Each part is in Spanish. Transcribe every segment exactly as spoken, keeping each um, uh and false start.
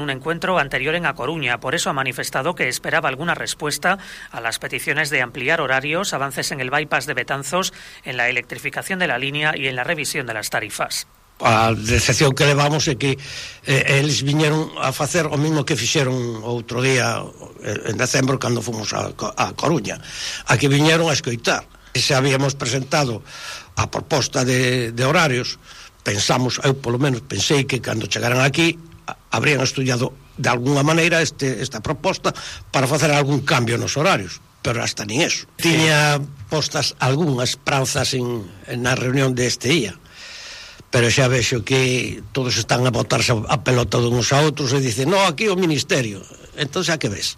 Un encuentro anterior en A Coruña, por eso ha manifestado que esperaba alguna respuesta a las peticiones de ampliar horarios, avances en el bypass de Betanzos, en la electrificación de la línea y en la revisión de las tarifas. A decepción que levamos é que eh, eles viñeron a facer o mismo que fixeron outro día en decembro cando fomos a, a Coruña. Aquí viñeron a escoitar. Se habíamos presentado a proposta de, de horarios, pensamos, eu polo menos pensei que cando chegaran aquí habrían estudiado de alguna maneira este, esta proposta para facer algún cambio nos horarios, pero hasta nin eso. Tiña postas algunhas pranzas en, en na reunión deste día, pero xa vexo que todos están a botarse a pelota de uns a outros e dicen, no, aquí o Ministerio. Entón, a que ves?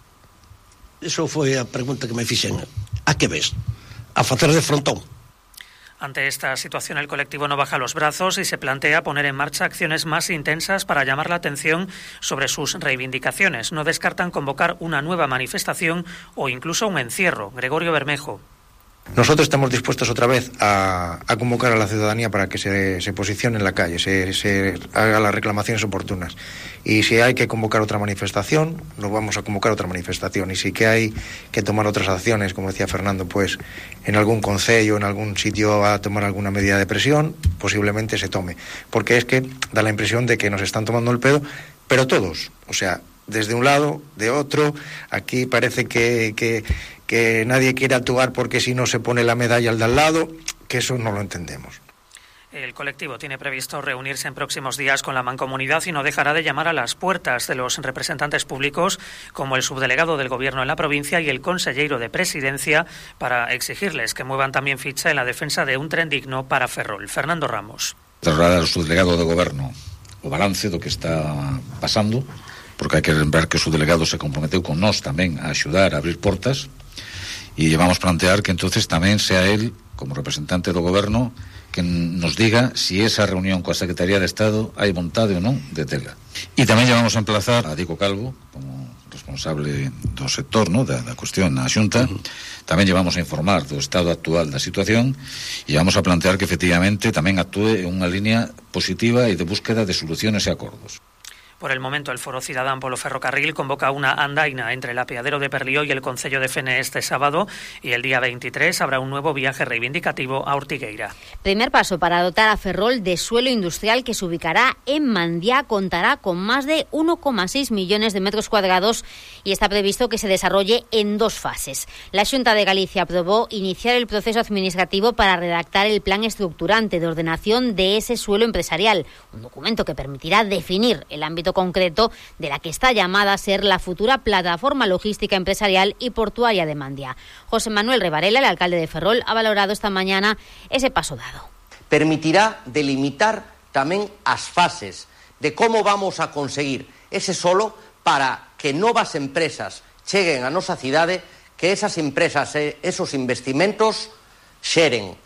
Eso foi a pregunta que me fixen. A que ves? A facer de frontón. Ante esta situación, el colectivo no baja los brazos y se plantea poner en marcha acciones más intensas para llamar la atención sobre sus reivindicaciones. No descartan convocar una nueva manifestación o incluso un encierro. Gregorio Bermejo. Nosotros estamos dispuestos otra vez a, a convocar a la ciudadanía para que se, se posicione en la calle, se, se haga las reclamaciones oportunas. Y si hay que convocar otra manifestación, nos vamos a convocar otra manifestación. Y si que hay que tomar otras acciones, como decía Fernando, pues en algún concello, en algún sitio a tomar alguna medida de presión, posiblemente se tome. Porque es que da la impresión de que nos están tomando el pedo, pero todos, o sea, desde un lado, de otro, aquí parece que, que, que nadie quiere actuar porque si no se pone la medalla al de al lado, que eso no lo entendemos. El colectivo tiene previsto reunirse en próximos días con la Mancomunidad y no dejará de llamar a las puertas de los representantes públicos, como el subdelegado del Gobierno en la provincia y el consellero de Presidencia, para exigirles que muevan también ficha en la defensa de un tren digno para Ferrol. Fernando Ramos. Trasladar ao subdelegado do Goberno o balance do que está pasando, porque hai que lembrar que o subdelegado se comprometeu con nós tamén a axudar a abrir portas, e vamos plantear que entonces tamén sea él, como representante do Goberno, que nos diga si esa reunión coa Secretaría de Estado hai vontade ou non de tela. E tamén vamos a emplazar a Diego Calvo como responsable do sector, ¿no?, da, da cuestión na Xunta. Uh-huh. Tamén llevamos a informar do estado actual da situación e vamos a plantear que efectivamente tamén actúe en unha línea positiva e de búsqueda de soluciones e acordos. Por el momento, el Foro Cidadán polo Ferrocarril convoca una andaina entre el apeadero de Perlió y el concello de Fene este sábado, y el día veintitrés habrá un nuevo viaje reivindicativo a Ortigueira. Primer paso para dotar a Ferrol de suelo industrial que se ubicará en Mandiá. Contará con más de uno coma seis millones de metros cuadrados y está previsto que se desarrolle en dos fases. La Xunta de Galicia aprobó iniciar el proceso administrativo para redactar el plan estructurante de ordenación de ese suelo empresarial, un documento que permitirá definir el ámbito concreto de la que está llamada a ser la futura plataforma logística empresarial y portuaria de Mandiá. José Manuel Revarela, el alcalde de Ferrol, ha valorado esta mañana ese paso dado. Permitirá delimitar tamén as fases de como vamos a conseguir ese solo para que novas empresas cheguen a nosa cidade, que esas empresas e esos investimentos xeren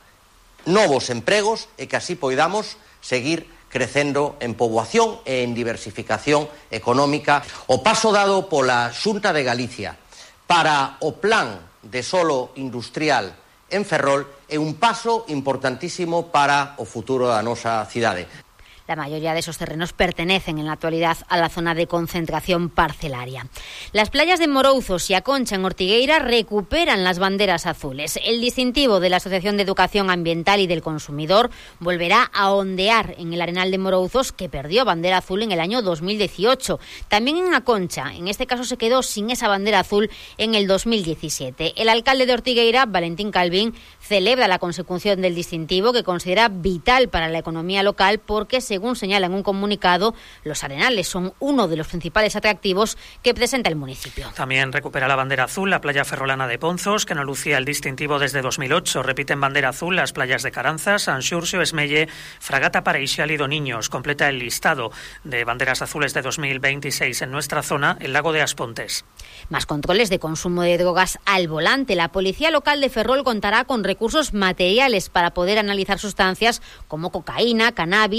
novos empregos e que así poidamos seguir crecendo en poboación e en diversificación económica. O paso dado pola Xunta de Galicia para o plan de solo industrial en Ferrol é un paso importantísimo para o futuro da nosa cidade. La mayoría de esos terrenos pertenecen en la actualidad a la zona de concentración parcelaria. Las playas de Morouzos y A Concha en Ortigueira recuperan las banderas azules. El distintivo de la Asociación de Educación Ambiental y del Consumidor volverá a ondear en el Arenal de Morouzos, que perdió bandera azul en el año dos mil dieciocho. También en A Concha, en este caso se quedó sin esa bandera azul en el dos mil diecisiete. El alcalde de Ortigueira, Valentín Calvín, celebra la consecución del distintivo, que considera vital para la economía local porque, según señala en un comunicado, los arenales son uno de los principales atractivos que presenta el municipio. También recupera la bandera azul la playa ferrolana de Ponzos, que no lucía el distintivo desde dos mil ocho. Repiten bandera azul las playas de Caranza, San Xurxo, Esmelle, Fragata Pareixal y Doniños. Completa el listado de banderas azules de dos mil veintiséis en nuestra zona el lago de Aspontes. Más controles de consumo de drogas al volante. La policía local de Ferrol contará con recursos materiales para poder analizar sustancias como cocaína, cannabis y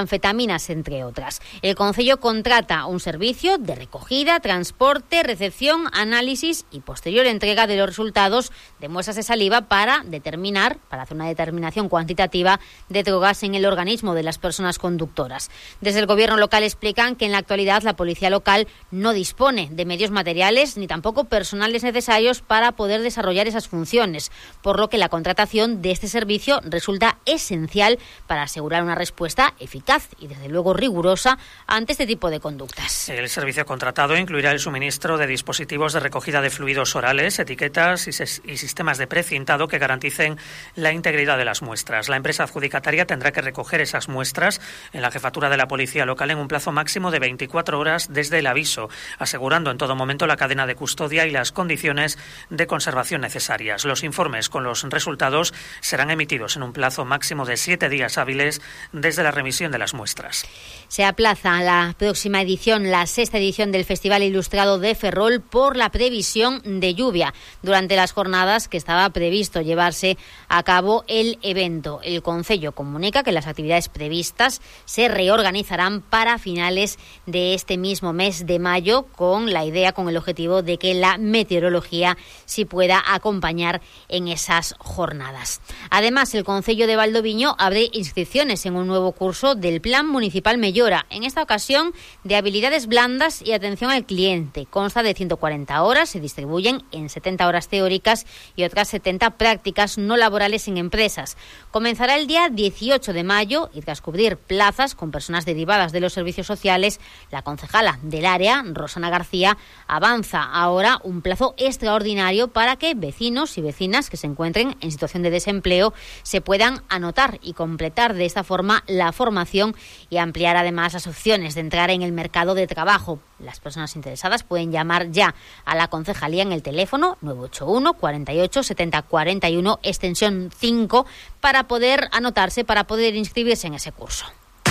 anfetaminas, entre otras. El Concello contrata un servicio de recogida, transporte, recepción, análisis y posterior entrega de los resultados de muestras de saliva para determinar, para hacer una determinación cuantitativa de drogas en el organismo de las personas conductoras. Desde el gobierno local explican que en la actualidad la policía local no dispone de medios materiales ni tampoco personales necesarios para poder desarrollar esas funciones, por lo que la contratación de este servicio resulta esencial para asegurar una respuesta eficaz y desde luego rigurosa ante este tipo de conductas. El servicio contratado incluirá el suministro de dispositivos de recogida de fluidos orales, etiquetas y, ses- y sistemas de precintado que garanticen la integridad de las muestras. La empresa adjudicataria tendrá que recoger esas muestras en la jefatura de la policía local en un plazo máximo de veinticuatro horas desde el aviso, asegurando en todo momento la cadena de custodia y las condiciones de conservación necesarias. Los informes con los resultados serán emitidos en un plazo máximo de siete días hábiles desde la remisión de las muestras. Se aplaza la próxima edición, la sexta edición del Festival Ilustrado de Ferrol por la previsión de lluvia durante las jornadas que estaba previsto llevarse a cabo el evento. El Concello comunica que las actividades previstas se reorganizarán para finales de este mismo mes de mayo, con la idea, con el objetivo de que la meteorología sí pueda acompañar en esas jornadas. Además, el Concello de Valdoviño abre inscripciones en un nuevo curso del Plan Municipal Mellora, en esta ocasión de habilidades blandas y atención al cliente. Consta de ciento cuarenta horas, se distribuyen en setenta horas teóricas y otras setenta prácticas no laborales en empresas. Comenzará el día dieciocho de mayo y tras cubrir plazas con personas derivadas de los servicios sociales, la concejala del área, Rosana García, avanza ahora un plazo extraordinario para que vecinos y vecinas que se encuentren en situación de desempleo se puedan anotar y completar de esta forma la formación y ampliar además las opciones de entrar en el mercado de trabajo. Las personas interesadas pueden llamar ya a la concejalía en el teléfono nueve ocho uno, cuarenta y ocho, setenta, cuarenta y uno, extensión cinco, para poder anotarse, para poder inscribirse en ese curso.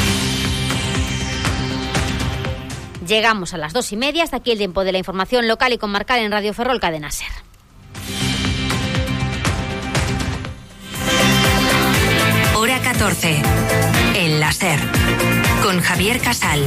Llegamos a las dos y media, hasta aquí el tiempo de la información local y comarcal en Radio Ferrol, Cadena SER. Hora catorce, en la SER, con Javier Casal.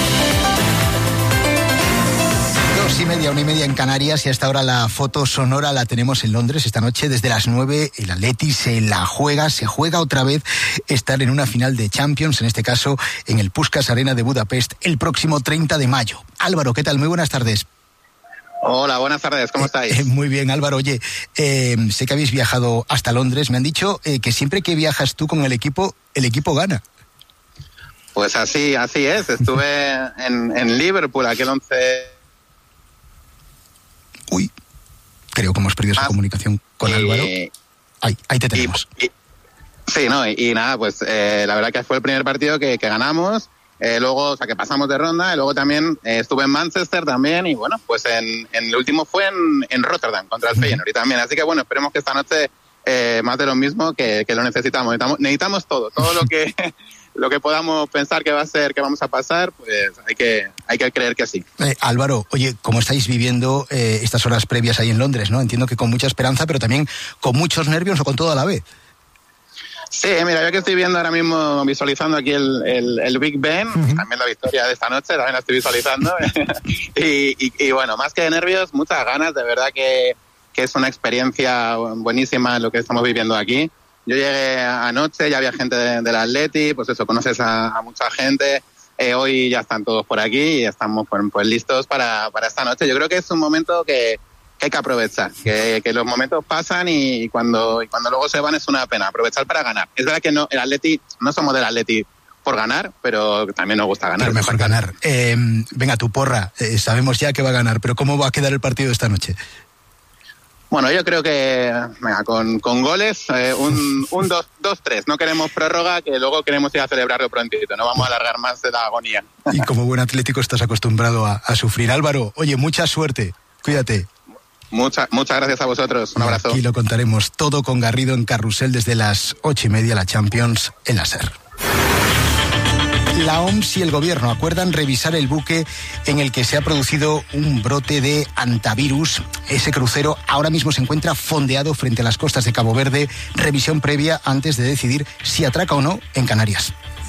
Dos y media, una y media en Canarias, y hasta ahora la foto sonora la tenemos en Londres esta noche desde las nueve. El Atleti se la juega, se juega otra vez estar en una final de Champions, en este caso en el Puskás Arena de Budapest, el próximo treinta de mayo. Álvaro, ¿qué tal? Muy buenas tardes. Hola, buenas tardes, ¿cómo estáis? Eh, muy bien, Álvaro. Oye, eh, sé que habéis viajado hasta Londres. Me han dicho eh, que siempre que viajas tú con el equipo, el equipo gana. Pues así, así es. Estuve en, en Liverpool aquel once... Uy, creo que hemos perdido esa ah, comunicación con y, Álvaro. Ahí, ahí te tenemos. Y, y, sí, no, y, y nada, pues eh, la verdad que fue el primer partido que, que ganamos. Eh, luego, o sea, que pasamos de ronda, y luego también eh, estuve en Manchester también, y bueno, pues en, en el último fue en, en Rotterdam, contra el Feyenoord también. Así que bueno, esperemos que esta noche eh, más de lo mismo, que, que lo necesitamos. Necesitamos, necesitamos todo, todo lo que lo que podamos pensar que va a ser, que vamos a pasar, pues hay que hay que creer que sí. Eh, Álvaro, oye, ¿cómo estáis viviendo eh, estas horas previas ahí en Londres, no? Entiendo que con mucha esperanza, pero también con muchos nervios o con todo a la vez. Sí, mira, yo que estoy viendo ahora mismo, visualizando aquí el, el, el Big Ben, uh-huh. También la victoria de esta noche, también la estoy visualizando. y, y, y bueno, más que de nervios, muchas ganas, de verdad que, que es una experiencia buenísima lo que estamos viviendo aquí. Yo llegué anoche, ya había gente de, del Atleti, pues eso, conoces a, a mucha gente. Eh, hoy ya están todos por aquí y estamos pues, pues listos para, para esta noche. Yo creo que es un momento que... que hay que aprovechar, que, que los momentos pasan y cuando, y cuando luego se van es una pena, aprovechar para ganar. Es verdad que no, el Atleti, no somos del Atleti por ganar, pero también nos gusta ganar. Pero mejor ganar. Eh, venga, tu porra, eh, sabemos ya que va a ganar, pero ¿cómo va a quedar el partido esta noche? Bueno, yo creo que venga, con, con goles, eh, un, un dos, dos, tres. No queremos prórroga, que luego queremos ir a celebrarlo prontito. No vamos a alargar más de la agonía. Y como buen atlético estás acostumbrado a, a sufrir. Álvaro, oye, mucha suerte. Cuídate. Mucha, muchas gracias a vosotros. Un abrazo. Aquí lo contaremos todo con Garrido en Carrusel desde las ocho y media, la Champions en la SER. La O M S y el gobierno acuerdan revisar el buque en el que se ha producido un brote de hantavirus. Ese crucero ahora mismo se encuentra fondeado frente a las costas de Cabo Verde. Revisión previa antes de decidir si atraca o no en Canarias.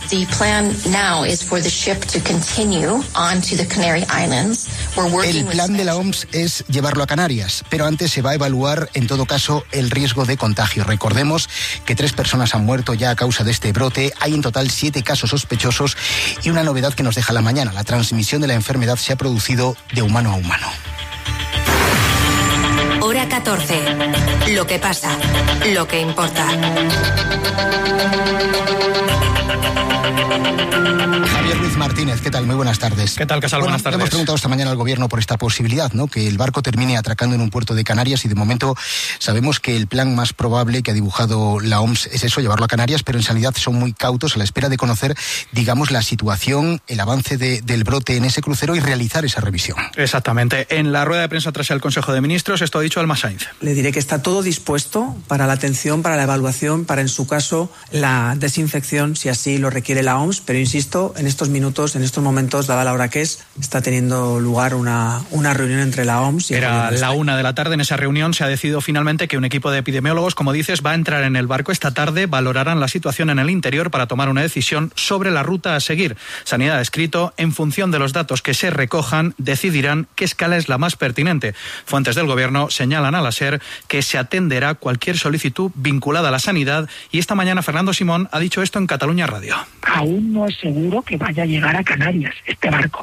The plan now is for the ship to continue on to the Canary Islands. We're working El plan de la O M S es llevarlo a Canarias, pero antes se va a evaluar, en todo caso, el riesgo de contagio. Recordemos que tres personas han muerto ya a causa de este brote. Hay en total siete casos sospechosos y una novedad que nos deja la mañana. La transmisión de la enfermedad se ha producido de humano a humano. Hora catorce. Lo que pasa, lo que importa. Javier Ruiz Martínez, ¿qué tal? Muy buenas tardes. ¿Qué tal, Casal? Bueno, buenas tardes. Hemos preguntado esta mañana al Gobierno por esta posibilidad, ¿no? Que el barco termine atracando en un puerto de Canarias y de momento sabemos que el plan más probable que ha dibujado la O M S es eso, llevarlo a Canarias, pero en realidad son muy cautos a la espera de conocer, digamos, la situación, el avance de, del brote en ese crucero y realizar esa revisión. Exactamente. En la rueda de prensa tras el Consejo de Ministros, esto ha dicho Alma Sainz. Le diré que está todo dispuesto para la atención, para la evaluación, para, en su caso, la desinfección, si así lo requiere la O M S, pero insisto, en estos minutos, en estos momentos, dada la hora que es, está teniendo lugar una, una reunión entre la O M S y el Era la una de la tarde. En esa reunión se ha decidido finalmente que un equipo de epidemiólogos, como dices, va a entrar en el barco esta tarde, valorarán la situación en el interior para tomar una decisión sobre la ruta a seguir. Sanidad ha escrito, en función de los datos que se recojan, decidirán qué escala es la más pertinente. Fuentes del Gobierno señalan a la SER que se atenderá cualquier solicitud vinculada a la sanidad y esta mañana Fernando Simón ha dicho esto en Cataluña Radio. Aún no es seguro que vaya a llegar a Canarias este barco.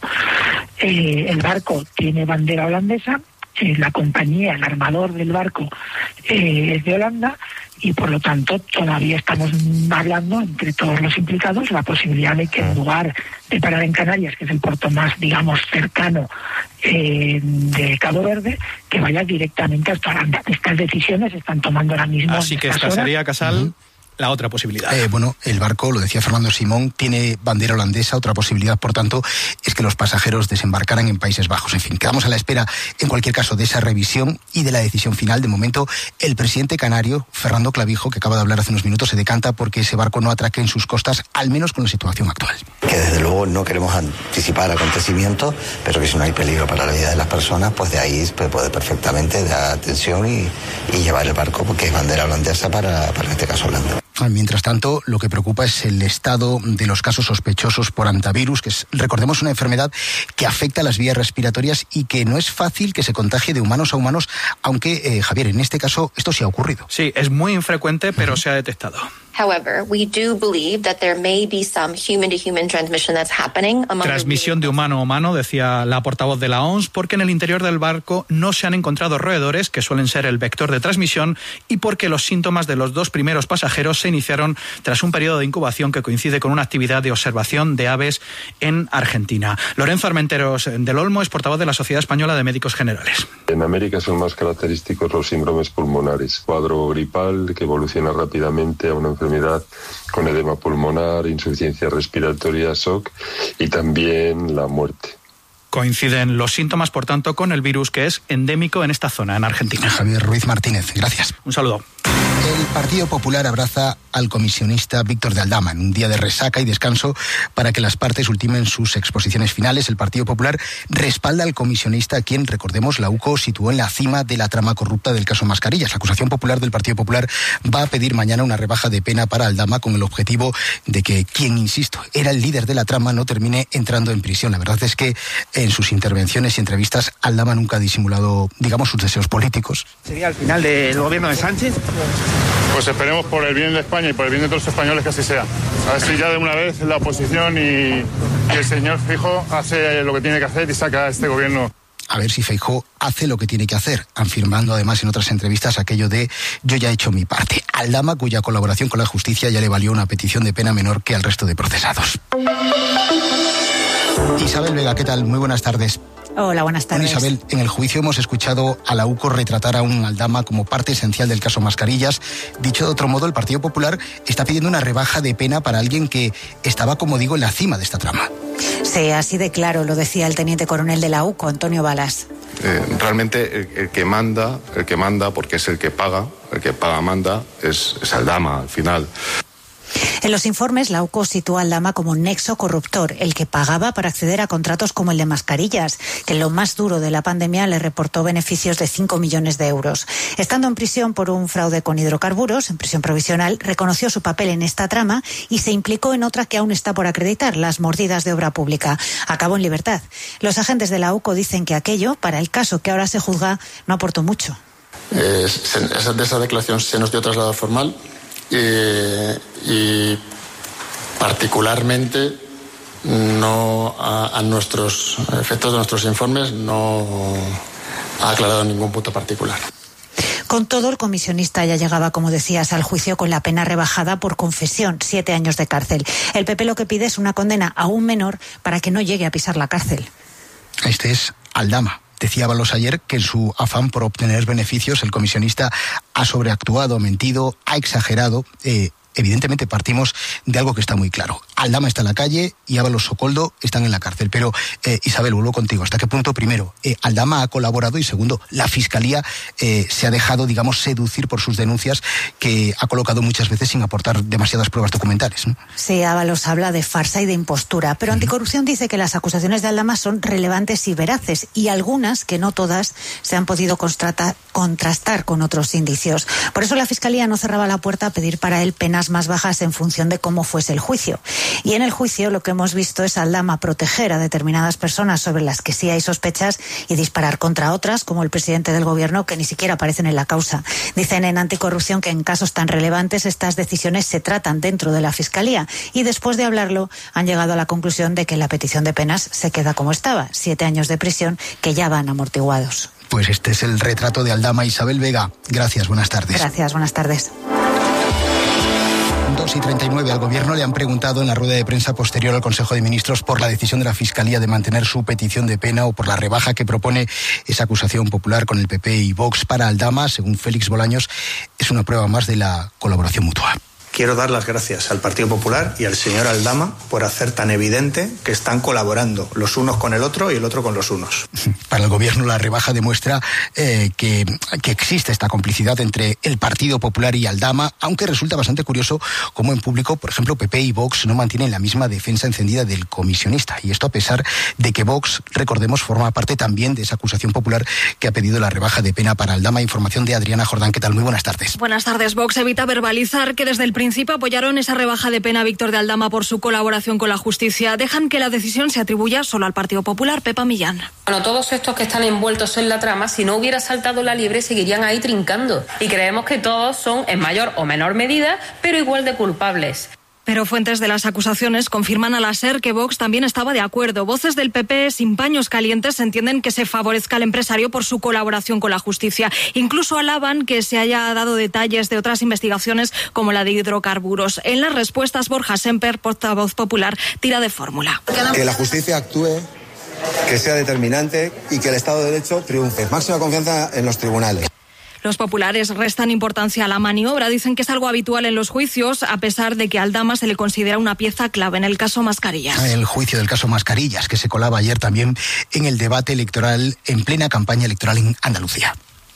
Eh, el barco tiene bandera holandesa, eh, la compañía, el armador del barco eh, es de Holanda y por lo tanto todavía estamos hablando entre todos los implicados la posibilidad de que en lugar de parar en Canarias, que es el puerto más, digamos, cercano eh, de Cabo Verde, que vaya directamente hasta Holanda. Estas decisiones se están tomando ahora mismo. Así que esta sería, Casal, uh-huh. la otra posibilidad. Eh, bueno, el barco, lo decía Fernando Simón, tiene bandera holandesa. Otra posibilidad, por tanto, es que los pasajeros desembarcaran en Países Bajos. En fin, quedamos a la espera, en cualquier caso, de esa revisión y de la decisión final. De momento, el presidente canario, Fernando Clavijo, que acaba de hablar hace unos minutos, se decanta porque ese barco no atraque en sus costas, al menos con la situación actual. Que desde luego no queremos anticipar acontecimientos, pero que si no hay peligro para la vida de las personas, pues de ahí se puede perfectamente dar atención y, y llevar el barco, porque es bandera holandesa para, para este caso Holanda. Mientras tanto, lo que preocupa es el estado de los casos sospechosos por hantavirus, que es, recordemos, una enfermedad que afecta a las vías respiratorias y que no es fácil que se contagie de humanos a humanos, aunque, eh, Javier, en este caso esto sí ha ocurrido. Sí, es muy infrecuente, pero uh-huh. se ha detectado. However, we do believe that there may be some human-to-human transmission that's happening among Transmisión de humano a humano, decía la portavoz de la O M S, porque en el interior del barco no se han encontrado roedores, que suelen ser el vector de transmisión, y porque los síntomas de los dos primeros pasajeros se iniciaron tras un periodo de incubación que coincide con una actividad de observación de aves en Argentina. Lorenzo Armenteros del Olmo es portavoz de la Sociedad Española de Médicos Generales. En América son más característicos los síndromes pulmonares, cuadro gripal que evoluciona rápidamente a una enfermedad con edema pulmonar, insuficiencia respiratoria, shock y también la muerte. Coinciden los síntomas, por tanto, con el virus que es endémico en esta zona, en Argentina. Javier Ruiz Martínez, gracias. Un saludo. El Partido Popular abraza al comisionista Víctor de Aldama en un día de resaca y descanso para que las partes ultimen sus exposiciones finales. El Partido Popular respalda al comisionista, a quien, recordemos, la U C O situó en la cima de la trama corrupta del caso Mascarillas. La acusación popular del Partido Popular va a pedir mañana una rebaja de pena para Aldama con el objetivo de que quien, insisto, era el líder de la trama no termine entrando en prisión. La verdad es que en sus intervenciones y entrevistas Aldama nunca ha disimulado, digamos, sus deseos políticos. ¿Sería el final del gobierno de Sánchez? Pues esperemos por el bien de España y por el bien de todos los españoles que así sea. A ver si ya de una vez la oposición y, y el señor Feijóo hace lo que tiene que hacer y saca a este gobierno. A ver si Feijóo hace lo que tiene que hacer, afirmando además en otras entrevistas aquello de yo ya he hecho mi parte. Aldama, cuya colaboración con la justicia ya le valió una petición de pena menor que al resto de procesados. Isabel Vega, ¿qué tal? Muy buenas tardes. Hola, buenas tardes. Bueno, Isabel, en el juicio hemos escuchado a la U C O retratar a un Aldama como parte esencial del caso Mascarillas. Dicho de otro modo, el Partido Popular está pidiendo una rebaja de pena para alguien que estaba, como digo, en la cima de esta trama. Sí, así de claro lo decía el teniente coronel de la U C O, Antonio Balas. Eh, realmente el, el que manda, el que manda, porque es el que paga, el que paga manda, es, es Aldama al final. En los informes, la UCO sitúa a Aldama como nexo corruptor, el que pagaba para acceder a contratos como el de mascarillas, que en lo más duro de la pandemia le reportó beneficios de cinco millones de euros. Estando en prisión por un fraude con hidrocarburos, en prisión provisional, reconoció su papel en esta trama y se implicó en otra que aún está por acreditar, las mordidas de obra pública. Acabó en libertad. Los agentes de la UCO dicen que aquello, para el caso que ahora se juzga, no aportó mucho. Eh, de esa declaración se nos dio traslado formal. Eh, y particularmente no a, a nuestros efectos de nuestros informes no ha aclarado ningún punto particular. Con todo, el comisionista ya llegaba, como decías, al juicio con la pena rebajada por confesión, siete años de cárcel. El P P lo que pide es una condena aún menor para que no llegue a pisar la cárcel. Este es Aldama. Decía Ábalos ayer que en su afán por obtener beneficios el comisionista ha sobreactuado, ha mentido, ha exagerado. Eh, evidentemente partimos de algo que está muy claro. Aldama está en la calle y Ábalos Socoldo están en la cárcel. Pero, eh, Isabel, vuelvo contigo. ¿Hasta qué punto, primero, eh, Aldama ha colaborado y, segundo, la Fiscalía eh, se ha dejado, digamos, seducir por sus denuncias que ha colocado muchas veces sin aportar demasiadas pruebas documentales, ¿no? Sí, Ábalos habla de farsa y de impostura, pero uh-huh. Anticorrupción dice que las acusaciones de Aldama son relevantes y veraces, y algunas, que no todas, se han podido contrastar, contrastar con otros indicios. Por eso la Fiscalía no cerraba la puerta a pedir para él penas más bajas en función de cómo fuese el juicio. Y en el juicio lo que hemos visto es a Aldama proteger a determinadas personas sobre las que sí hay sospechas y disparar contra otras, como el presidente del gobierno, que ni siquiera aparecen en la causa. Dicen en Anticorrupción que en casos tan relevantes estas decisiones se tratan dentro de la Fiscalía, y después de hablarlo han llegado a la conclusión de que la petición de penas se queda como estaba, siete años de prisión que ya van amortiguados. Pues este es el retrato de Aldama. Isabel Vega, gracias, buenas tardes. Gracias, buenas tardes. dos y treinta y nueve. Al Gobierno le han preguntado en la rueda de prensa posterior al Consejo de Ministros por la decisión de la Fiscalía de mantener su petición de pena o por la rebaja que propone esa acusación popular con el P P y Vox para Aldama. Según Félix Bolaños, es una prueba más de la colaboración mutua. Quiero dar las gracias al Partido Popular y al señor Aldama por hacer tan evidente que están colaborando los unos con el otro y el otro con los unos. Para el Gobierno la rebaja demuestra eh, que, que existe esta complicidad entre el Partido Popular y Aldama, aunque resulta bastante curioso cómo en público, por ejemplo, P P y Vox no mantienen la misma defensa encendida del comisionista. Y esto a pesar de que Vox, recordemos, forma parte también de esa acusación popular que ha pedido la rebaja de pena para Aldama. Información de Adriana Jordán. ¿Qué tal? Muy buenas tardes. Buenas tardes. Vox evita verbalizar que desde el principio apoyaron esa rebaja de pena a Víctor de Aldama por su colaboración con la justicia. Dejan que la decisión se atribuya solo al Partido Popular. Pepa Millán. Bueno, todos estos que están envueltos en la trama, si no hubiera saltado la liebre, seguirían ahí trincando. Y creemos que todos son, en mayor o menor medida, pero igual de culpables. Pero fuentes de las acusaciones confirman a la SER que Vox también estaba de acuerdo. Voces del P P sin paños calientes entienden que se favorezca al empresario por su colaboración con la justicia. Incluso alaban que se haya dado detalles de otras investigaciones como la de hidrocarburos. En las respuestas, Borja Semper, portavoz popular, tira de fórmula. Que la justicia actúe, que sea determinante y que el Estado de Derecho triunfe. Máxima confianza en los tribunales. Los populares restan importancia a la maniobra. Dicen que es algo habitual en los juicios, a pesar de que a Aldama se le considera una pieza clave en el caso Mascarillas. El juicio del caso Mascarillas, que se colaba ayer también en el debate electoral en plena campaña electoral en Andalucía.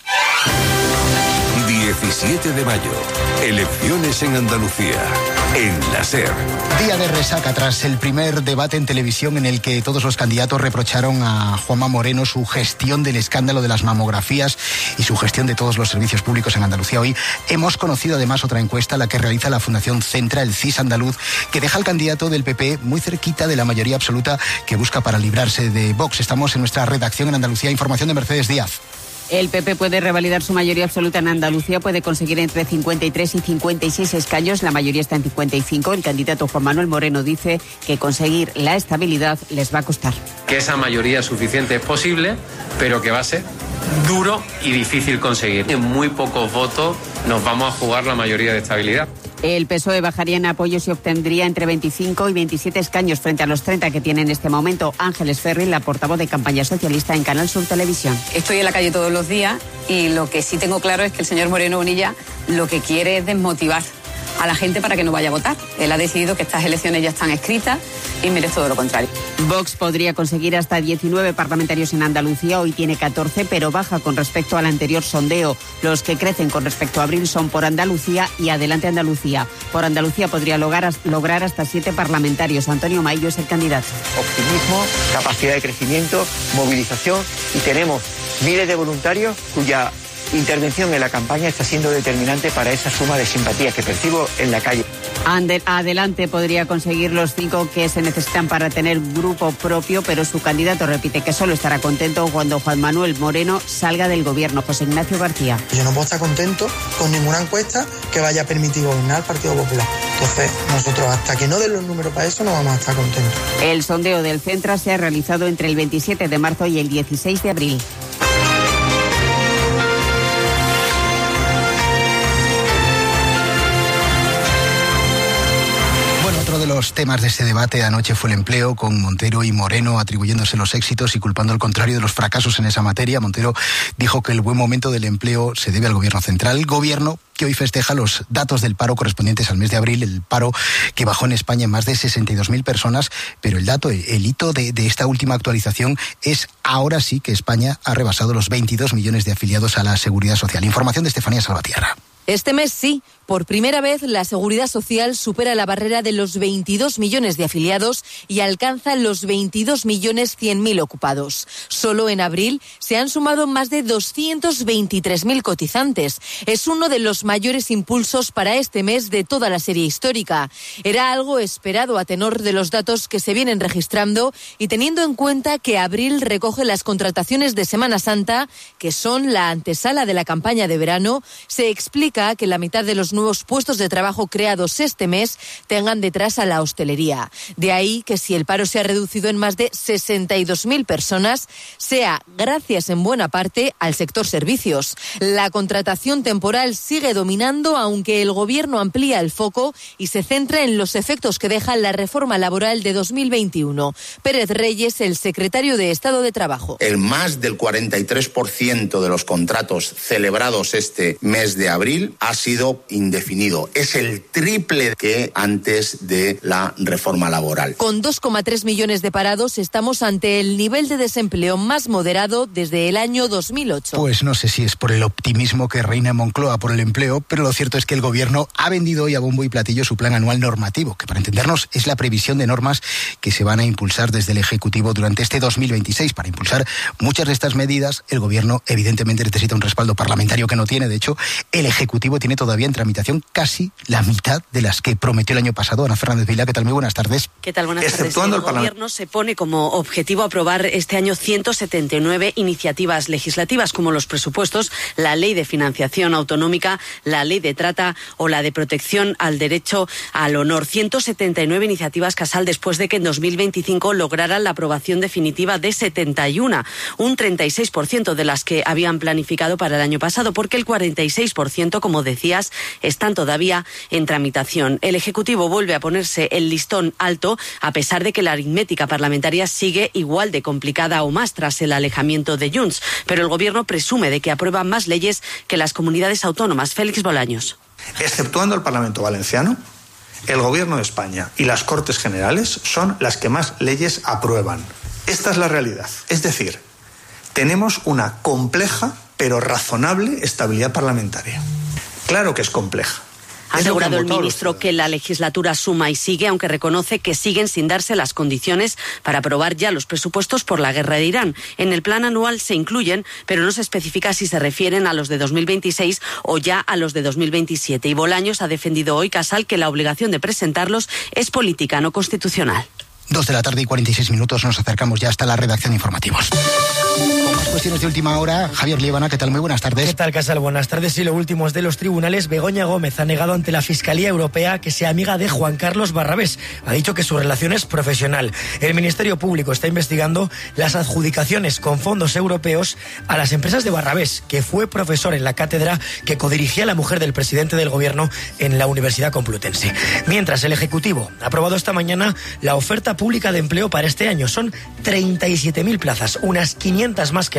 diecisiete de mayo. Elecciones en Andalucía. En la SER. Día de resaca tras el primer debate en televisión en el que todos los candidatos reprocharon a Juanma Moreno su gestión del escándalo de las mamografías y su gestión de todos los servicios públicos en Andalucía. Hoy hemos conocido además otra encuesta, la que realiza la Fundación Centra, el C I S andaluz, que deja al candidato del P P muy cerquita de la mayoría absoluta que busca para librarse de Vox. Estamos en nuestra redacción en Andalucía. Información de Mercedes Díaz. El P P puede revalidar su mayoría absoluta en Andalucía, puede conseguir entre cincuenta y tres y cincuenta y seis escaños, la mayoría está en cincuenta y cinco. El candidato Juan Manuel Moreno dice que conseguir la estabilidad les va a costar. Que esa mayoría suficiente es posible, pero que va a ser duro y difícil conseguir. En muy pocos votos nos vamos a jugar la mayoría de estabilidad. El P S O E bajaría en apoyos y obtendría entre veinticinco y veintisiete escaños frente a los treinta que tiene en este momento. Ángeles Ferri, la portavoz de campaña socialista en Canal Sur Televisión. Estoy en la calle todos los días y lo que sí tengo claro es que el señor Moreno Bonilla lo que quiere es desmotivar a la gente para que no vaya a votar. Él ha decidido que estas elecciones ya están escritas y mire, es todo lo contrario. Vox podría conseguir hasta diecinueve parlamentarios en Andalucía, hoy tiene catorce, pero baja con respecto al anterior sondeo. Los que crecen con respecto a abril son Por Andalucía y Adelante Andalucía. Por Andalucía podría lograr, lograr hasta siete parlamentarios. Antonio Maillo es el candidato. Optimismo, capacidad de crecimiento, movilización, y tenemos miles de voluntarios cuya intervención en la campaña está siendo determinante para esa suma de simpatía que percibo en la calle. Adelante podría conseguir los cinco que se necesitan para tener grupo propio, pero su candidato repite que solo estará contento cuando Juan Manuel Moreno salga del gobierno. José Ignacio García. Yo no puedo estar contento con ninguna encuesta que vaya a permitir gobernar al Partido Popular. Entonces, nosotros hasta que no den los números para eso no vamos a estar contentos. El sondeo del Centra se ha realizado entre el veintisiete de marzo y el dieciséis de abril. Otro de los temas de este debate de anoche fue el empleo, con Montero y Moreno atribuyéndose los éxitos y culpando al contrario de los fracasos en esa materia. Montero dijo que el buen momento del empleo se debe al gobierno central, gobierno que hoy festeja los datos del paro correspondientes al mes de abril, el paro que bajó en España en más de sesenta y dos mil personas, pero el dato, el, el hito de, de esta última actualización es ahora sí que España ha rebasado los veintidós millones de afiliados a la Seguridad Social. Información de Estefanía Salvatierra. Este mes sí, por primera vez la Seguridad Social supera la barrera de los veintidós millones de afiliados y alcanza los veintidós millones cien mil ocupados. Solo en abril se han sumado más de doscientos veintitrés mil cotizantes. Es uno de los mayores impulsos para este mes de toda la serie histórica. Era algo esperado a tenor de los datos que se vienen registrando y teniendo en cuenta que abril recoge las contrataciones de Semana Santa, que son la antesala de la campaña de verano, se explica que la mitad de los nuevos puestos de trabajo creados este mes tengan detrás a la hostelería. De ahí que si el paro se ha reducido en más de sesenta y dos mil personas, sea gracias en buena parte al sector servicios. La contratación temporal sigue dominando, aunque el Gobierno amplía el foco y se centra en los efectos que deja la reforma laboral de dos mil veintiuno. Pérez Reyes, el secretario de Estado de Trabajo. El más del cuarenta y tres por ciento de los contratos celebrados este mes de abril ha sido indefinido. Es el triple que antes de la reforma laboral. Con dos coma tres millones de parados estamos ante el nivel de desempleo más moderado desde el año dos mil ocho. Pues no sé si es por el optimismo que reina en Moncloa por el empleo, pero lo cierto es que el Gobierno ha vendido hoy a bombo y platillo su plan anual normativo, que para entendernos es la previsión de normas que se van a impulsar desde el Ejecutivo durante este dos mil veintiséis. Para impulsar muchas de estas medidas, el Gobierno evidentemente necesita un respaldo parlamentario que no tiene. De hecho, el Ejecutivo tiene todavía en tramitación casi la mitad de las que prometió el año pasado. Ana Fernández Vila, ¿qué tal? Muy buenas tardes. ¿Qué tal? Buenas tardes. El, el Gobierno se pone como objetivo aprobar este año ciento setenta y nueve iniciativas legislativas, como los presupuestos, la Ley de Financiación Autonómica, la Ley de Trata o la de Protección al Derecho al Honor. ciento setenta y nueve iniciativas, Casal, después de que en dos mil veinticinco lograran la aprobación definitiva de setenta y una, un treinta y seis por ciento de las que habían planificado para el año pasado, porque el cuarenta y seis por ciento, como decías, están todavía en tramitación. El Ejecutivo vuelve a ponerse el listón alto, a pesar de que la aritmética parlamentaria sigue igual de complicada o más tras el alejamiento de Junts. Pero el Gobierno presume de que aprueba más leyes que las comunidades autónomas. Félix Bolaños. Exceptuando el Parlamento Valenciano, el Gobierno de España y las Cortes Generales son las que más leyes aprueban. Esta es la realidad. Es decir, tenemos una compleja pero razonable estabilidad parlamentaria. Claro que es compleja. Ha asegurado el ministro que la legislatura suma y sigue, aunque reconoce que siguen sin darse las condiciones para aprobar ya los presupuestos por la guerra de Irán. En el plan anual se incluyen, pero no se especifica si se refieren a los de dos mil veintiséis o ya a los de dos mil veintisiete. Y Bolaños ha defendido hoy, Casal, que la obligación de presentarlos es política, no constitucional. Dos de la tarde y cuarenta y seis minutos, nos acercamos ya hasta la redacción de informativos. Con más cuestiones de última hora, Javier Liébana, ¿qué tal? Muy buenas tardes. ¿Qué tal, Casal? Buenas tardes. Y lo último es de los tribunales. Begoña Gómez ha negado ante la Fiscalía Europea que sea amiga de Juan Carlos Barrabés. Ha dicho que su relación es profesional. El Ministerio Público está investigando las adjudicaciones con fondos europeos a las empresas de Barrabés, que fue profesor en la cátedra que codirigía la mujer del presidente del Gobierno en la Universidad Complutense. Mientras, el Ejecutivo ha aprobado esta mañana la oferta pública de empleo para este año. Son treinta y siete mil plazas, unas quinientas más que el año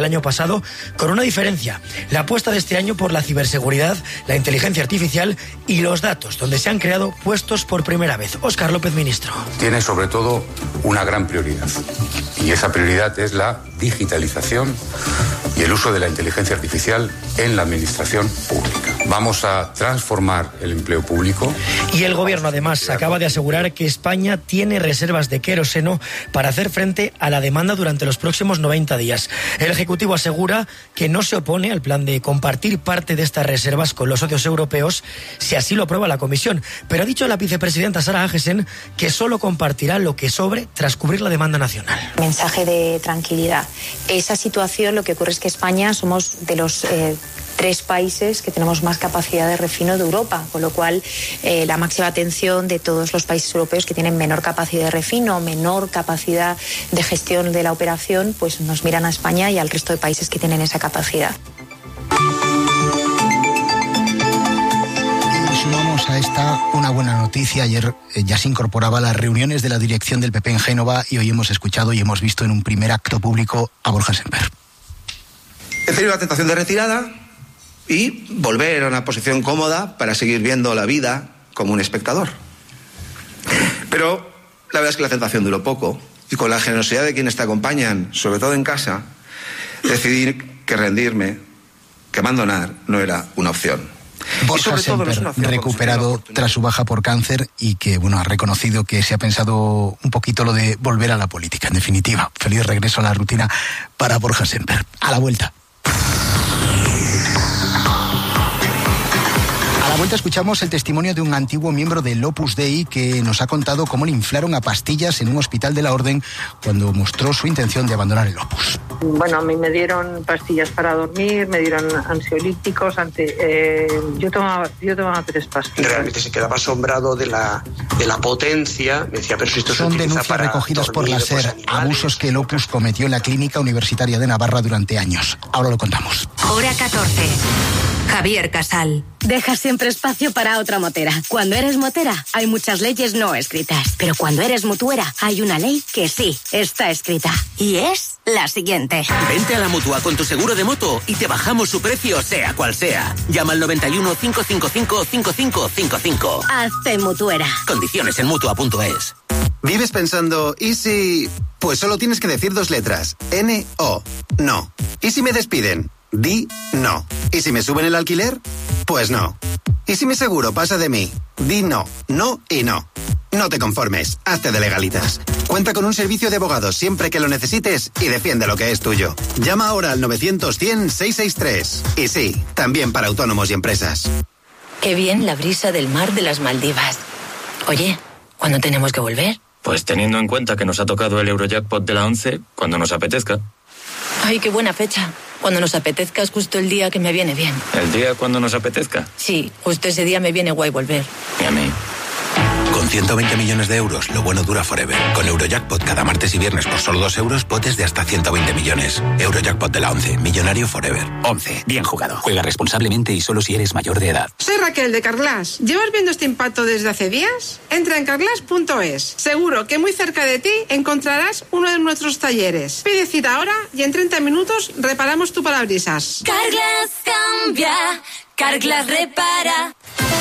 año pasado, con una diferencia: la apuesta de este año por la ciberseguridad, la inteligencia artificial y los datos, donde se han creado puestos por primera vez. Óscar López, ministro. Tiene sobre todo una gran prioridad, y esa prioridad es la digitalización y el uso de la inteligencia artificial en la administración pública. Vamos a transformar el empleo público. Y el gobierno además acaba de asegurar que España tiene reservas de queroseno para hacer frente a la demanda durante los próximos noventa días. El Ejecutivo asegura que no se opone al plan de compartir parte de estas reservas con los socios europeos si así lo aprueba la Comisión, pero ha dicho la vicepresidenta Sara Agesen que solo compartirá lo que sobre tras cubrir la demanda nacional. Mensaje de tranquilidad. Esa situación, lo que ocurre es que España somos de los eh, tres países que tenemos más capacidad de refino de Europa, con lo cual eh, la máxima atención de todos los países europeos que tienen menor capacidad de refino, menor capacidad de gestión de la operación, pues nos miran a España y al resto de países que tienen esa capacidad. Sumamos a esta una buena noticia. Ayer eh, ya se incorporaba a las reuniones de la dirección del P P en Génova y hoy hemos escuchado y hemos visto en un primer acto público a Borja Semper. He tenido la tentación de retirada y volver a una posición cómoda para seguir viendo la vida como un espectador. Pero la verdad es que la tentación duró poco y con la generosidad de quienes te acompañan, sobre todo en casa, decidí que rendirme, que abandonar no era una opción. Borja Semper, recuperado tras su baja por cáncer y que bueno ha reconocido que se ha pensado un poquito lo de volver a la política. En definitiva, feliz regreso a la rutina para Borja Semper. A la vuelta. A la vuelta escuchamos el testimonio de un antiguo miembro del Opus Dei que nos ha contado cómo le inflaron a pastillas en un hospital de la Orden cuando mostró su intención de abandonar el Opus. Bueno, a mí me dieron pastillas para dormir, me dieron ansiolíticos, ante, eh, yo tomaba yo tomaba tres pastillas. Realmente se quedaba asombrado de la de la potencia, me decía, pero si esto se Son utiliza denuncias para recogidas por la dormir, pues, SER, abusos que el Opus cometió en la Clínica Universitaria de Navarra durante años. Ahora lo contamos. Hora catorce. Javier Casal. Deja siempre espacio para otra motera. Cuando eres motera, hay muchas leyes no escritas. Pero cuando eres mutuera, hay una ley que sí está escrita. Y es la siguiente. Vente a la Mutua con tu seguro de moto y te bajamos su precio, sea cual sea. Llama al noventa y uno, cinco cinco cinco, cinco cinco cinco cinco. Hazte mutuera. Condiciones en mutua punto es. ¿Vives pensando, ¿y si...? Pues solo tienes que decir dos letras. N O. No. ¿Y si me despiden? Di no. ¿Y si me suben el alquiler? Pues no. ¿Y si mi seguro pasa de mí? Di no, no y no. No te conformes, hazte de Legalitas. Cuenta con un servicio de abogados siempre que lo necesites y defiende lo que es tuyo. Llama ahora al novecientos cien seiscientos sesenta y tres. Y sí, también para autónomos y empresas. Qué bien la brisa del mar de las Maldivas. Oye, ¿cuándo tenemos que volver? Pues teniendo en cuenta que nos ha tocado el Eurojackpot de la once, cuando nos apetezca. Ay, qué buena fecha. Cuando nos apetezca es justo el día que me viene bien. ¿El día cuando nos apetezca? Sí, justo ese día me viene guay volver. Y a mí. Con ciento veinte millones de euros, lo bueno dura forever. Con Eurojackpot cada martes y viernes por solo dos euros, potes de hasta ciento veinte millones. Eurojackpot de la once, millonario forever. once, bien jugado. Juega responsablemente y solo si eres mayor de edad. Soy Raquel de Carglass. ¿Llevas viendo este impacto desde hace días? Entra en carglass punto es. Seguro que muy cerca de ti encontrarás uno de nuestros talleres. Pide cita ahora y en treinta minutos reparamos tu parabrisas. Carglass cambia, Carglass repara.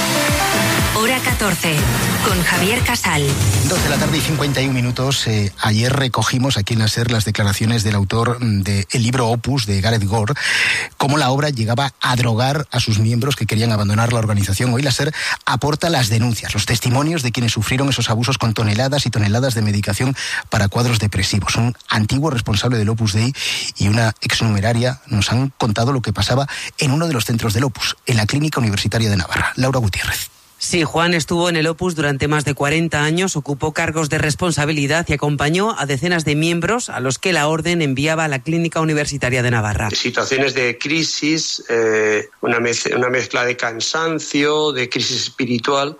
Hora catorce. Con Javier Casal. doce de la tarde y cincuenta y un minutos. Eh, ayer recogimos aquí en la SER las declaraciones del autor del libro Opus de Gareth Gore, cómo la obra llegaba a drogar a sus miembros que querían abandonar la organización. Hoy la SER aporta las denuncias, los testimonios de quienes sufrieron esos abusos con toneladas y toneladas de medicación para cuadros depresivos. Un antiguo responsable del Opus Dei y una exnumeraria nos han contado lo que pasaba en uno de los centros del Opus, en la Clínica Universitaria de Navarra. Laura Gutiérrez. Sí, Juan estuvo en el Opus durante más de cuarenta años, ocupó cargos de responsabilidad y acompañó a decenas de miembros a los que la Orden enviaba a la Clínica Universitaria de Navarra. Situaciones de crisis, eh, una, mez- una mezcla de cansancio, de crisis espiritual,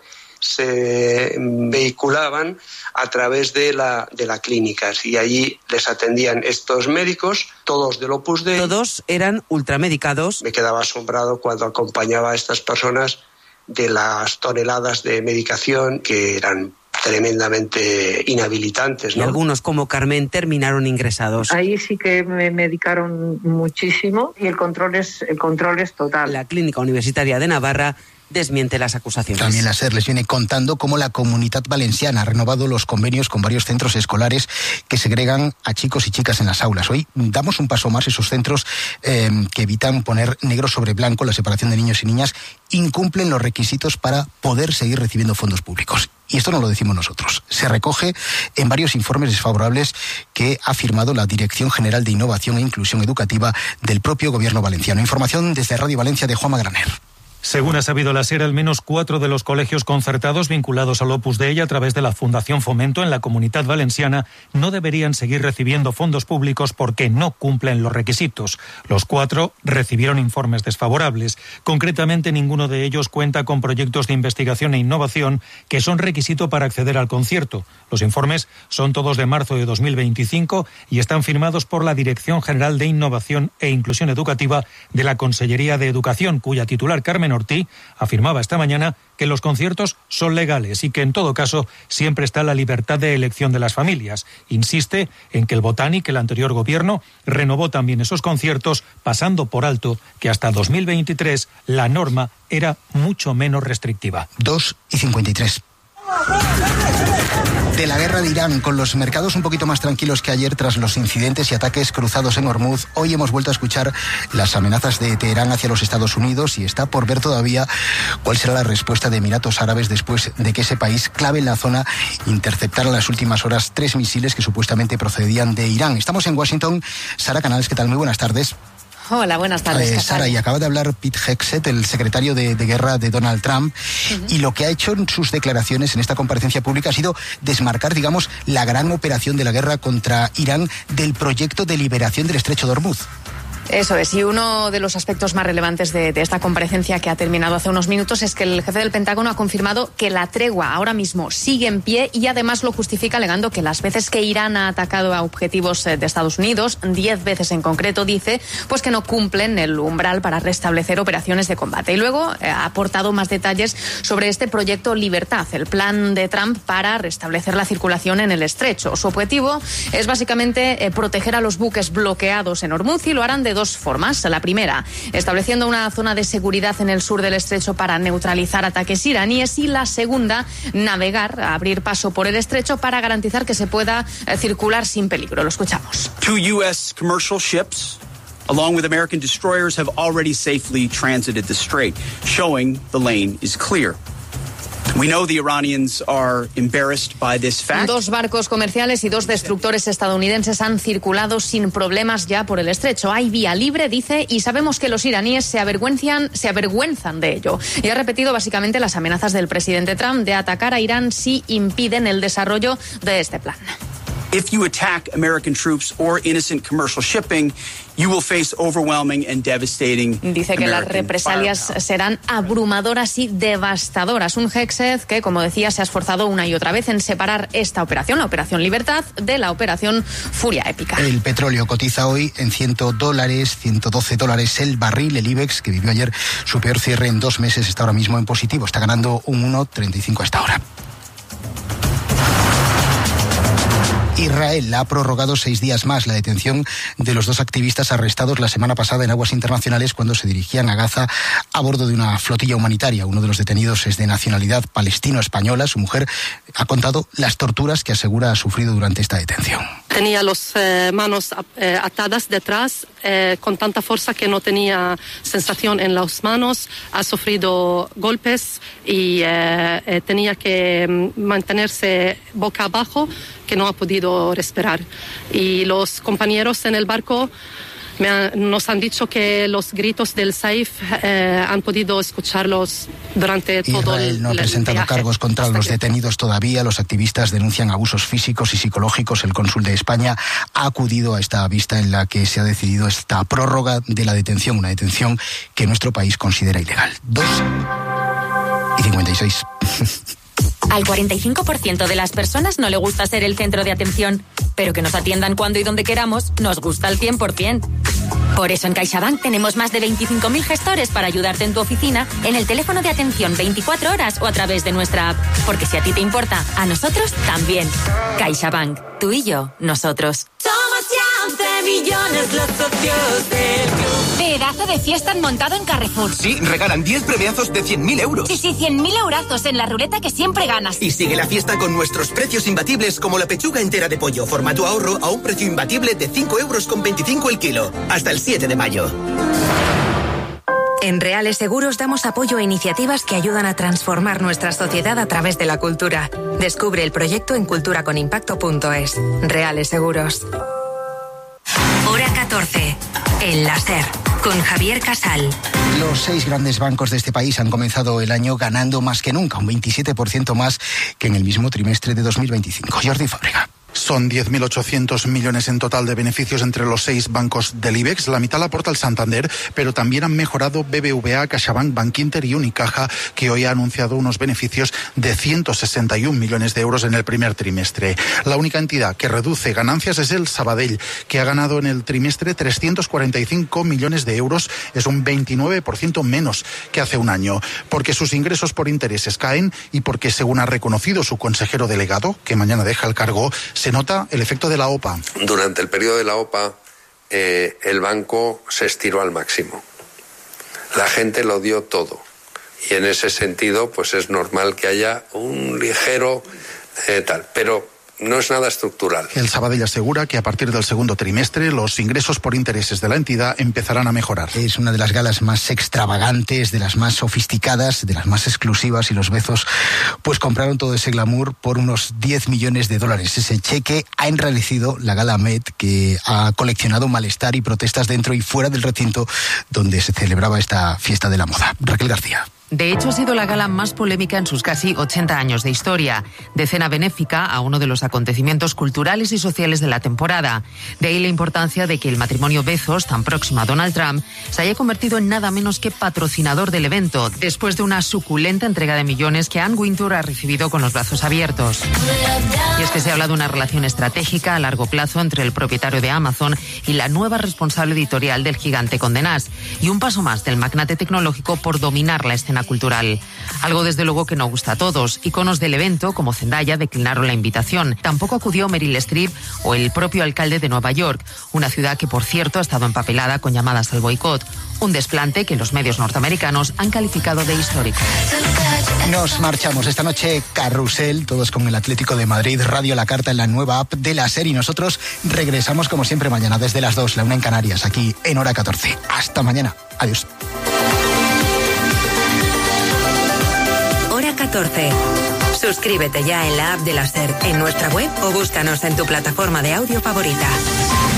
se vehiculaban a través de la, de la clínica y allí les atendían estos médicos, todos del Opus Dei. Todos eran ultramedicados. Me quedaba asombrado cuando acompañaba a estas personas de las toneladas de medicación que eran tremendamente inhabilitantes, ¿no? Y algunos, como Carmen, terminaron ingresados. Ahí sí que me medicaron muchísimo y el control es, el control es total. La Clínica Universitaria de Navarra desmiente las acusaciones. También la SER les viene contando cómo la Comunitat Valenciana ha renovado los convenios con varios centros escolares que segregan a chicos y chicas en las aulas. Hoy damos un paso más. Esos centros eh, que evitan poner negro sobre blanco la separación de niños y niñas incumplen los requisitos para poder seguir recibiendo fondos públicos. Y esto no lo decimos nosotros. Se recoge en varios informes desfavorables que ha firmado la Dirección General de Innovación e Inclusión Educativa del propio Gobierno valenciano. Información desde Radio Valencia de Juanma Graner. Según ha sabido la SER, al menos cuatro de los colegios concertados vinculados al Opus Dei a través de la Fundación Fomento en la Comunitat Valenciana no deberían seguir recibiendo fondos públicos porque no cumplen los requisitos. Los cuatro recibieron informes desfavorables. Concretamente, ninguno de ellos cuenta con proyectos de investigación e innovación que son requisito para acceder al concierto. Los informes son todos de marzo de dos mil veinticinco y están firmados por la Dirección General de Innovación e Inclusión Educativa de la Consellería de Educación, cuya titular, Carmen Ortí, afirmaba esta mañana que los conciertos son legales y que en todo caso siempre está la libertad de elección de las familias. Insiste en que el Botánic, el anterior gobierno, renovó también esos conciertos, pasando por alto que hasta dos mil veintitrés la norma era mucho menos restrictiva. dos y cincuenta y tres. De la guerra de Irán, con los mercados un poquito más tranquilos que ayer tras los incidentes y ataques cruzados en Hormuz, hoy hemos vuelto a escuchar las amenazas de Teherán hacia los Estados Unidos y está por ver todavía cuál será la respuesta de Emiratos Árabes después de que ese país clave en la zona interceptara en las últimas horas tres misiles que supuestamente procedían de Irán. Estamos en Washington. Sara Canals, ¿qué tal? Muy buenas tardes. Hola, buenas tardes. Eh, Sara, y acaba de hablar Pete Hegseth, el secretario de, de guerra de Donald Trump, uh-huh. y lo que ha hecho en sus declaraciones en esta comparecencia pública ha sido desmarcar, digamos, la gran operación de la guerra contra Irán del proyecto de liberación del Estrecho de Hormuz. Eso es, y uno de los aspectos más relevantes de, de esta comparecencia que ha terminado hace unos minutos es que el jefe del Pentágono ha confirmado que la tregua ahora mismo sigue en pie y además lo justifica alegando que las veces que Irán ha atacado a objetivos de Estados Unidos, diez veces en concreto, dice, pues que no cumplen el umbral para restablecer operaciones de combate. Y luego eh, ha aportado más detalles sobre este proyecto Libertad, el plan de Trump para restablecer la circulación en el estrecho. Su objetivo es básicamente eh, proteger a los buques bloqueados en Hormuz y lo harán de dos formas. La primera, estableciendo una zona de seguridad en el sur del estrecho para neutralizar ataques iraníes, y la segunda, navegar, abrir paso por el estrecho para garantizar que se pueda eh, circular sin peligro. Lo escuchamos. Two U S commercial ships along with American destroyers have already safely transited the strait, showing the lane is clear. We know the Iranians are embarrassed by this fact. Dos barcos comerciales y dos destructores estadounidenses han circulado sin problemas ya por el estrecho. Hay vía libre, dice, y sabemos que los iraníes se avergüenzan, se avergüenzan de ello. Y ha repetido básicamente las amenazas del presidente Trump de atacar a Irán si impiden el desarrollo de este plan. If you attack American troops or innocent commercial shipping, you will face overwhelming and devastating. Dice que las represalias serán abrumadoras y devastadoras. Un Hegseth que, como decía, se ha esforzado una y otra vez en separar esta operación, la Operación Libertad, de la Operación Furia Épica. El petróleo cotiza hoy en cien dólares, ciento doce dólares el barril. El IBEX, que vivió ayer su peor cierre en dos meses, está ahora mismo en positivo. Está ganando un uno treinta y cinco a esta hora. Israel ha prorrogado seis días más la detención de los dos activistas arrestados la semana pasada en aguas internacionales cuando se dirigían a Gaza a bordo de una flotilla humanitaria. Uno de los detenidos es de nacionalidad palestino-española. Su mujer ha contado las torturas que asegura ha sufrido durante esta detención. Tenía las eh, manos eh, atadas detrás eh, con tanta fuerza que no tenía sensación en las manos. Ha sufrido golpes y eh, eh, tenía que mantenerse boca abajo, que no ha podido respirar. Y los compañeros en el barco me han, nos han dicho que los gritos del Saif eh, han podido escucharlos durante todo el, Israel no ha presentado viaje. cargos contra Hasta los que... detenidos todavía. Los activistas denuncian abusos físicos y psicológicos. El cónsul de España ha acudido a esta vista en la que se ha decidido esta prórroga de la detención, una detención que nuestro país considera ilegal. Dos y cincuenta y seis. Al cuarenta y cinco por ciento de las personas no le gusta ser el centro de atención, pero que nos atiendan cuando y donde queramos nos gusta al cien por ciento. Por eso en CaixaBank tenemos más de veinticinco mil gestores para ayudarte en tu oficina, en el teléfono de atención veinticuatro horas o a través de nuestra app. Porque si a ti te importa, a nosotros también. CaixaBank. Tú y yo, nosotros. Somos ya once millones los socios del club. Pedazo de fiesta han montado en Carrefour. Sí, regalan diez premiazos de cien mil euros. Sí, sí, cien mil eurazos en la ruleta que siempre ganas. Y sigue la fiesta con nuestros precios imbatibles como la pechuga entera de pollo, formato ahorro, a un precio imbatible de cinco euros con veinticinco el kilo. Hasta el siete de mayo. En Reales Seguros damos apoyo a iniciativas que ayudan a transformar nuestra sociedad a través de la cultura. Descubre el proyecto en cultura con impacto punto es. Reales Seguros. Hora catorce. El láser. Con Javier Casal. Los seis grandes bancos de este país han comenzado el año ganando más que nunca, un veintisiete por ciento más que en el mismo trimestre de dos mil veinticinco. Jordi Fábrega. Son diez mil ochocientos millones en total de beneficios entre los seis bancos del IBEX. La mitad la aporta el Santander, pero también han mejorado B B V A, CaixaBank, Bankinter y Unicaja, que hoy ha anunciado unos beneficios de ciento sesenta y un millones de euros en el primer trimestre. La única entidad que reduce ganancias es el Sabadell, que ha ganado en el trimestre trescientos cuarenta y cinco millones de euros. Es un veintinueve por ciento menos que hace un año, porque sus ingresos por intereses caen y porque, según ha reconocido su consejero delegado, que mañana deja el cargo, se nota el efecto de la OPA. Durante el periodo de la OPA, eh, el banco se estiró al máximo. La gente lo dio todo. Y en ese sentido, pues es normal que haya un ligero eh, tal. Pero no es nada estructural. El Sabadell asegura que a partir del segundo trimestre los ingresos por intereses de la entidad empezarán a mejorar. Es una de las galas más extravagantes, de las más sofisticadas, de las más exclusivas, y los Bezos pues compraron todo ese glamour por unos diez millones de dólares. Ese cheque ha enrarecido la gala Met, que ha coleccionado malestar y protestas dentro y fuera del recinto donde se celebraba esta fiesta de la moda. Raquel García. De hecho, ha sido la gala más polémica en sus casi ochenta años de historia. De cena benéfica a uno de los acontecimientos culturales y sociales de la temporada. De ahí la importancia de que el matrimonio Bezos, tan próximo a Donald Trump, se haya convertido en nada menos que patrocinador del evento, después de una suculenta entrega de millones que Ann Wintour ha recibido con los brazos abiertos. Y es que se habla de una relación estratégica a largo plazo entre el propietario de Amazon y la nueva responsable editorial del gigante Condé Nast, y un paso más del magnate tecnológico por dominar la escena cultural. Algo desde luego que no gusta a todos. Iconos del evento como Zendaya declinaron la invitación. Tampoco acudió Meryl Streep o el propio alcalde de Nueva York, una ciudad que por cierto ha estado empapelada con llamadas al boicot. Un desplante que los medios norteamericanos han calificado de histórico. Nos marchamos esta noche, carrusel, todos con el Atlético de Madrid, Radio La Carta en la nueva app de la serie, y nosotros regresamos como siempre mañana desde las dos, la una en Canarias, aquí en Hora catorce. Hasta mañana. Adiós. Hora catorce. Suscríbete ya en la app de la SER, en nuestra web o búscanos en tu plataforma de audio favorita.